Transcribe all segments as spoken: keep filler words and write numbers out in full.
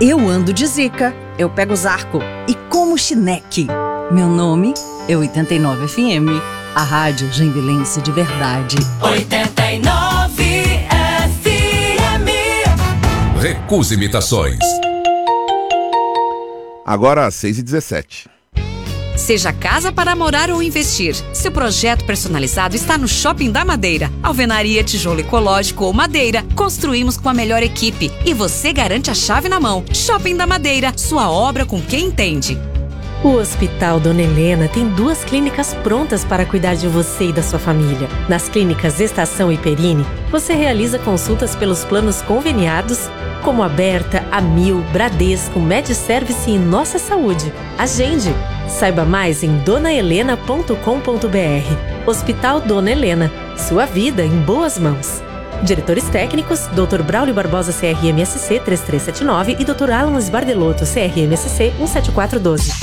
Eu ando de Zica, eu pego Zarco e como chineque. Meu nome é oitenta e nove F M, a rádio joinvilense de verdade. oitenta e nove F M. Recusa imitações. Agora às seis e dezessete. Seja casa para morar ou investir, seu projeto personalizado está no Shopping da Madeira. Alvenaria, tijolo ecológico ou madeira, construímos com a melhor equipe e você garante a chave na mão. Shopping da Madeira, sua obra com quem entende. O Hospital Dona Helena tem duas clínicas prontas para cuidar de você e da sua família. Nas clínicas Estação e Perini, você realiza consultas pelos planos conveniados, como Aberta, Amil, Bradesco, MedService e Nossa Saúde. Agende! Saiba mais em dona helena ponto com ponto b r. Hospital Dona Helena, sua vida em boas mãos. Diretores técnicos, doutor Braulio Barbosa, C R M S C três três sete nove e doutor Alan Sbardelotto, C R M S C um sete quatro um dois.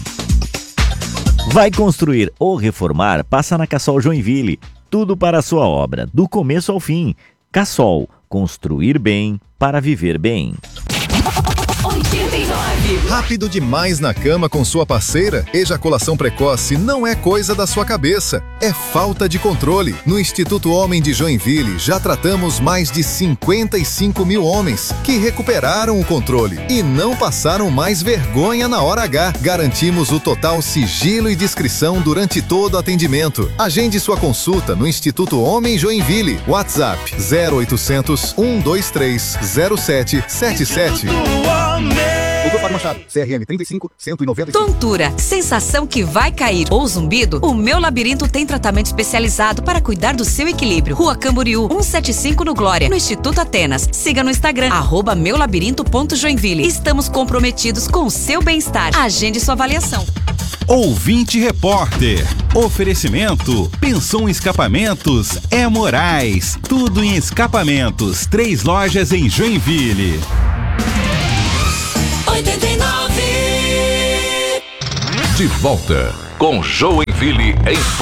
Vai construir ou reformar? Passa na Cassol Joinville. Tudo para a sua obra, do começo ao fim. Cassol, construir bem para viver bem. oitenta e nove. Rápido demais na cama com sua parceira? Ejaculação precoce não é coisa da sua cabeça, é falta de controle. No Instituto Homem de Joinville já tratamos mais de cinquenta e cinco mil homens que recuperaram o controle e não passaram mais vergonha na hora H. Garantimos o total sigilo e discrição durante todo o atendimento. Agende sua consulta no Instituto Homem Joinville. WhatsApp zero oitocentos, um dois três, zero sete sete sete. doutor Fábio Machado, C R M trinta e cinco, cento e noventa e cinco. Tontura, sensação que vai cair ou zumbido? O Meu Labirinto tem tratamento especializado para cuidar do seu equilíbrio. Rua Camboriú, cento e setenta e cinco no Glória, no Instituto Atenas. Siga no Instagram, arroba meu labirinto ponto joinville. Estamos comprometidos com o seu bem-estar. Agende sua avaliação. Ouvinte Repórter. Oferecimento. Pensou em escapamentos? É Moraes. Tudo em escapamentos. Três lojas em Joinville. oitenta e nove. De volta com Joinville em